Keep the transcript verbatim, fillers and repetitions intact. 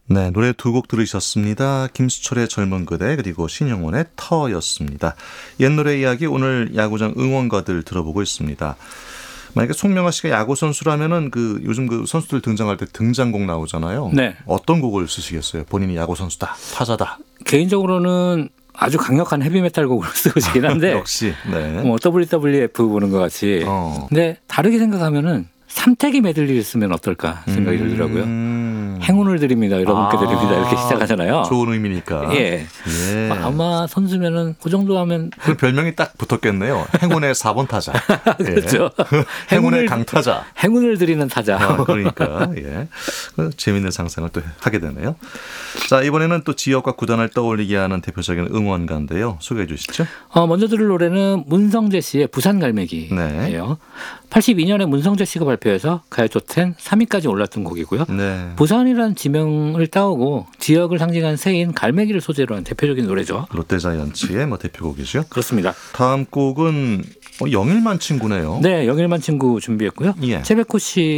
네, 노래 두 곡 들으셨습니다. 김수철의 젊은 그대 그리고 신영원의 터였습니다. 옛 노래 이야기 오늘 야구장 응원가들 들어보고 있습니다. 만약에 송명아 씨가 야구 선수라면은 그 요즘 그 선수들 등장할 때 등장곡 나오잖아요. 네. 어떤 곡을 쓰시겠어요? 본인이 야구 선수다, 타자다. 개인적으로는 아주 강력한 헤비메탈 곡을 쓰고 싶긴 한데 역시 네. 뭐 더블유더블유에프 보는 것 같이. 어. 근데 다르게 생각하면은 삼태기 메들리를 쓰면 어떨까 생각이 음. 들더라고요. 행운을 드립니다. 여러분께 아, 드립니다. 이렇게 시작하잖아요. 좋은 의미니까. 예. 예. 아마 선수면은 그 정도 하면 그 별명이 딱 붙었겠네요. 행운의 사 번 타자. 그렇죠. 예. 행운의 강타자. 행운을 드리는 타자. 아, 그러니까 예. 재미있는 상상을 또 하게 되네요. 자, 이번에는 또 지역과 구단을 떠올리게 하는 대표적인 응원가인데요. 소개해 주시죠. 어, 먼저 들을 노래는 문성재 씨의 부산 갈매기예요. 네. 팔십이 년에 문성재 씨가 발표해서 가요톱텐 삼 위까지 올랐던 곡이고요. 네. 부산이라는 지명을 따오고 지역을 상징한 새인 갈매기를 소재로 한 대표적인 노래죠. 롯데자이언츠의 뭐 대표곡이죠. 그렇습니다. 다음 곡은 어, 영일만 친구네요. 네, 영일만 친구 준비했고요. 예. 최백호 씨